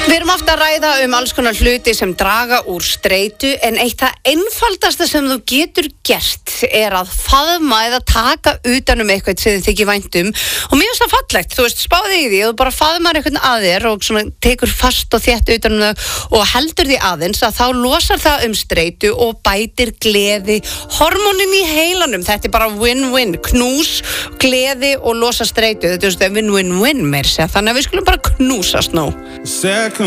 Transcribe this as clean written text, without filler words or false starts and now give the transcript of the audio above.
Við erum oft að ræða alls konar hluti sem draga úr streitu en eitt það einfaldasta sem þú getur gert að faðma eða taka utan eitthvað sem þið þykir vænt og mér finnst það fallegt, þú veist, spáði í því og bara faðmar eitthvað að þér og svona tekur fast og þétt utan það og heldur því aðeins þá losar það streitu og bætir gleði hormónin í heilanum, þetta bara win-win, knús, gleði og losa streitu, þetta win-win-win meir sér, þannig að við skulum bara knúsast nú.